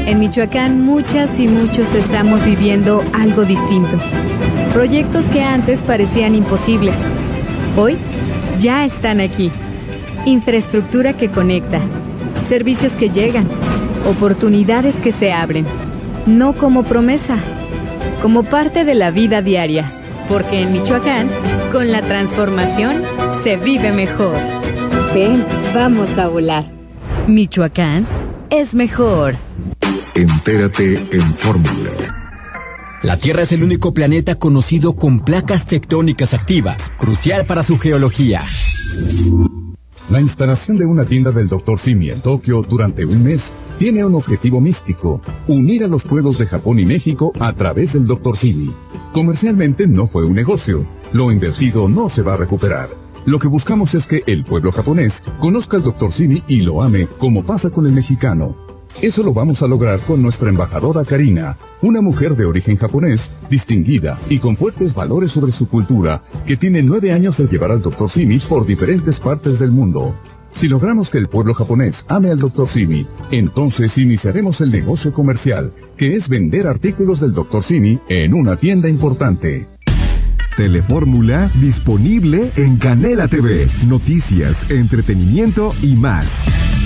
En Michoacán, muchas y muchos estamos viviendo algo distinto. Proyectos que antes parecían imposibles, hoy ya están aquí. Infraestructura que conecta, servicios que llegan, oportunidades que se abren. No como promesa, como parte de la vida diaria. Porque en Michoacán, con la transformación, se vive mejor. Ven, vamos a volar. Michoacán es mejor. Entérate en Fórmula. La Tierra es el único planeta conocido con placas tectónicas activas, crucial para su geología. La instalación de una tienda del Dr. Simi en Tokio durante un mes tiene un objetivo místico: unir a los pueblos de Japón y México a través del Dr. Simi. Comercialmente no fue un negocio. Lo invertido no se va a recuperar. Lo que buscamos es que el pueblo japonés conozca al Dr. Simi y lo ame, como pasa con el mexicano. Eso lo vamos a lograr con nuestra embajadora Karina, una mujer de origen japonés, distinguida y con fuertes valores sobre su cultura, que tiene 9 años de llevar al Dr. Simi por diferentes partes del mundo. Si logramos que el pueblo japonés ame al Dr. Simi, entonces iniciaremos el negocio comercial, que es vender artículos del Dr. Simi en una tienda importante. Telefórmula disponible en Canela TV. Noticias, entretenimiento y más.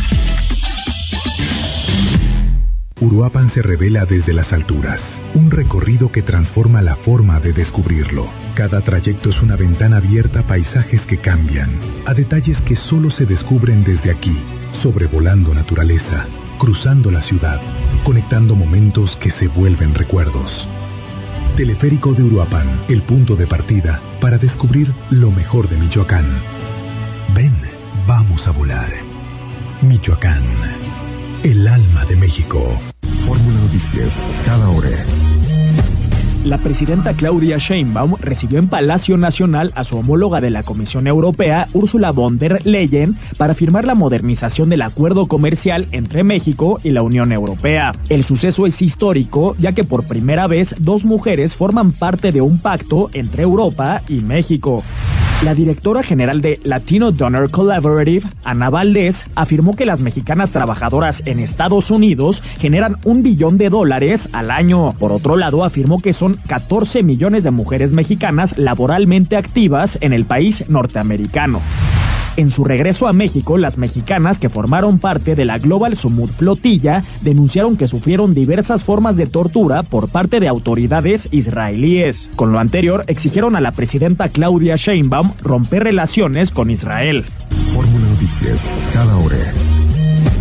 Uruapan se revela desde las alturas, un recorrido que transforma la forma de descubrirlo. Cada trayecto es una ventana abierta a paisajes que cambian, a detalles que solo se descubren desde aquí, sobrevolando naturaleza, cruzando la ciudad, conectando momentos que se vuelven recuerdos. Teleférico de Uruapan, el punto de partida para descubrir lo mejor de Michoacán. Ven, vamos a volar. Michoacán, el alma de México. Fórmula Noticias, cada hora. La presidenta Claudia Sheinbaum recibió en Palacio Nacional a su homóloga de la Comisión Europea, Ursula von der Leyen, para firmar la modernización del acuerdo comercial entre México y la Unión Europea. El suceso es histórico, ya que por primera vez 2 mujeres forman parte de un pacto entre Europa y México. La directora general de Latino Donor Collaborative, Ana Valdés, afirmó que las mexicanas trabajadoras en Estados Unidos generan $1 billón al año. Por otro lado, afirmó que son 14 millones de mujeres mexicanas laboralmente activas en el país norteamericano. En su regreso a México, las mexicanas que formaron parte de la Global Summit Flotilla denunciaron que sufrieron diversas formas de tortura por parte de autoridades israelíes. Con lo anterior, exigieron a la presidenta Claudia Sheinbaum romper relaciones con Israel. Fórmula Noticias, cada hora.